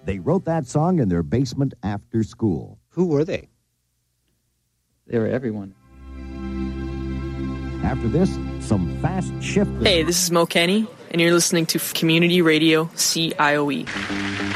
They wrote that song in their basement after school. Who were they? They were everyone. After this, some fast shifting. Hey, this is Mo Kenny, and you're listening to Community Radio CIOE.